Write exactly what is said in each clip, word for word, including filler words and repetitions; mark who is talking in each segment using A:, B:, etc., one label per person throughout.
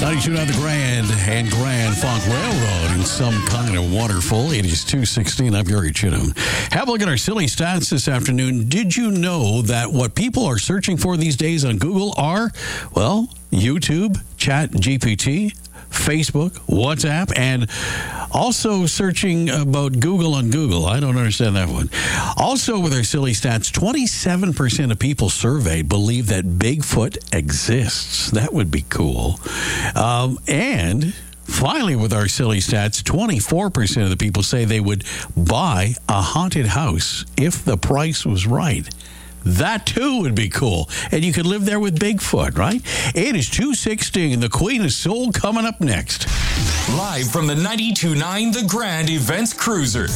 A: ninety-two point nine The Grand and Grand Funk Railroad in some kind of waterfall. It is two sixteen. I'm Gary Chittum. Have a look at our silly stats this afternoon. Did you know that what people are searching for these days on Google are, well, YouTube, Chat G P T, Facebook, WhatsApp, and also searching about Google on Google. I don't understand that one. Also, with our silly stats, twenty-seven percent of people surveyed believe that Bigfoot exists. That would be cool. Um, and finally, with our silly stats, twenty-four percent of the people say they would buy a haunted house if the price was right. That, too, would be cool. And you could live there with Bigfoot, right? It is two sixteen. The Queen of Soul coming up next.
B: Live from the ninety-two point nine The Grand Events Cruiser.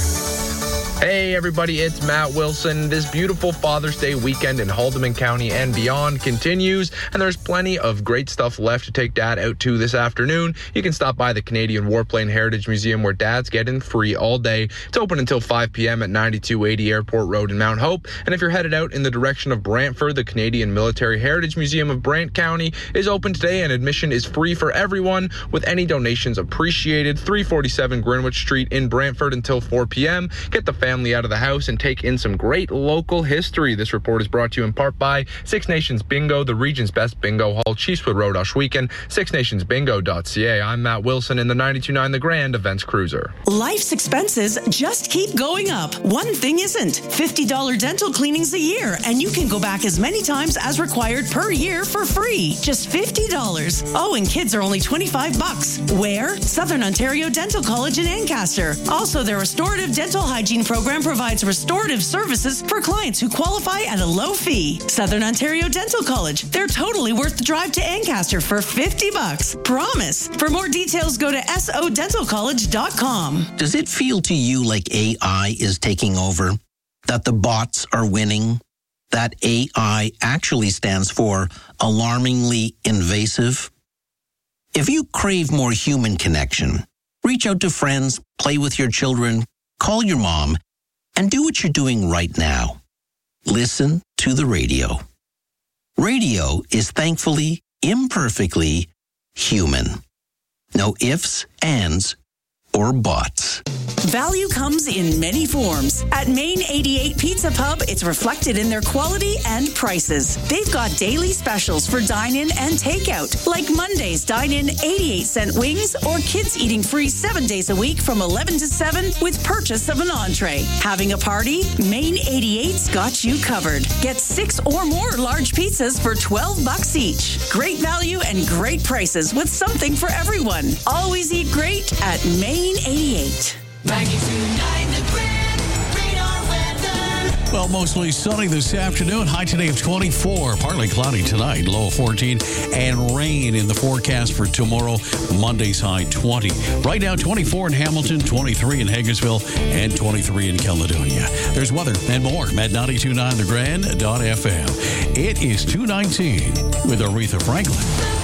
C: Hey everybody, it's Matt Wilson. This beautiful Father's Day weekend in Haldimand County and beyond continues, and there's plenty of great stuff left to take Dad out to this afternoon. You can stop by the Canadian Warplane Heritage Museum where Dads get in free all day. It's open until five p.m. at ninety-two eighty Airport Road in Mount Hope, and if you're headed out in the direction of Brantford, the Canadian Military Heritage Museum of Brant County is open today, and admission is free for everyone, with any donations appreciated. three forty-seven Greenwich Street in Brantford until four p.m. Get the family out of the house and take in some great local history. This report is brought to you in part by Six Nations Bingo, the region's best bingo hall, Chiefswood Road, Oshweekon, six nations bingo dot c a. I'm Matt Wilson in the ninety-two point nine The Grand Events Cruiser.
D: Life's expenses just keep going up. One thing isn't. fifty dollars dental cleanings a year, and you can go back as many times as required per year for free. Just fifty dollars. Oh, and kids are only twenty-five bucks. Where? Southern Ontario Dental College in Ancaster. Also, their restorative dental hygiene program provides restorative services for clients who qualify at a low fee. Southern Ontario Dental College. They're totally worth the drive to Ancaster for fifty bucks. Promise. For more details, go to S O dental college dot com.
E: Does it feel to you like A I is taking over? That the bots are winning? That A I actually stands for alarmingly invasive? If you crave more human connection, reach out to friends, play with your children, call your mom, and do what you're doing right now. Listen to the radio. Radio is thankfully, imperfectly human. No ifs, ands, or buts.
D: Value comes in many forms. At Main eighty-eight Pizza Pub, it's reflected in their quality and prices. They've got daily specials for dine-in and takeout, like Monday's dine-in eighty-eight cent wings, or kids eating free seven days a week from eleven to seven with purchase of an entree. Having a party? Main eighty-eight's got you covered. Get six or more large pizzas for twelve bucks each. Great value and great prices with something for everyone. Always eat great at Main eighty-eight.
F: ninety-two point nine The Grand Radar Weather.
A: Well, mostly sunny this afternoon. High today of twenty-four. Partly cloudy tonight. Low of fourteen. And rain in the forecast for tomorrow. Monday's high twenty. Right now, twenty-four in Hamilton, twenty-three in Hagersville, and twenty-three in Caledonia. There's weather and more at ninety-two point nine the grand dot f m. It is two nineteen with Aretha Franklin.